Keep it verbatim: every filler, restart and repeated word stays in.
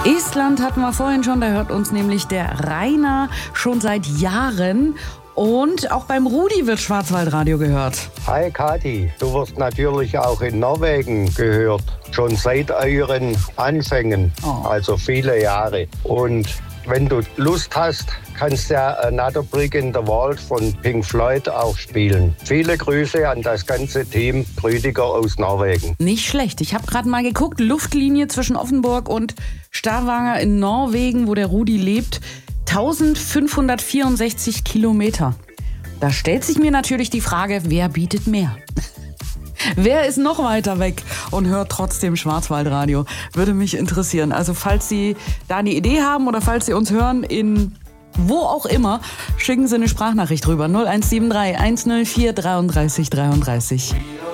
Estland hatten wir vorhin schon, da hört uns nämlich der Rainer schon seit Jahren. Und auch beim Rudi wird Schwarzwaldradio gehört. Hi Kathi, du wirst natürlich auch in Norwegen gehört. Schon seit euren Anfängen, oh. also viele Jahre. Und wenn du Lust hast, kannst du ja Another Brick in the Wall von Pink Floyd auch spielen. Viele Grüße an das ganze Team Rüdiger aus Norwegen. Nicht schlecht. Ich habe gerade mal geguckt, Luftlinie zwischen Offenburg und Stavanger in Norwegen, wo der Rudi lebt, eintausendfünfhundertvierundsechzig Kilometer. Da stellt sich mir natürlich die Frage, wer bietet mehr? Wer ist noch weiter weg und hört trotzdem Schwarzwaldradio? Würde mich interessieren. Also falls Sie da eine Idee haben oder falls Sie uns hören in wo auch immer, schicken Sie eine Sprachnachricht rüber. null eins sieben drei eins null vier dreiunddreißig dreiunddreißig.